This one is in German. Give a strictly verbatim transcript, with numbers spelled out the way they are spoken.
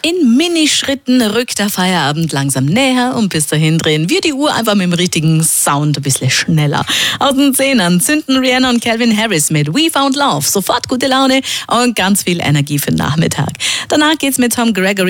In Minischritten rückt der Feierabend langsam näher und bis dahin drehen wir die Uhr einfach mit dem richtigen Sound ein bisschen schneller. Aus den Zehnern zünden Rihanna und Calvin Harris mit We Found Love. Sofort gute Laune und ganz viel Energie für den Nachmittag. Danach geht's mit Tom Gregory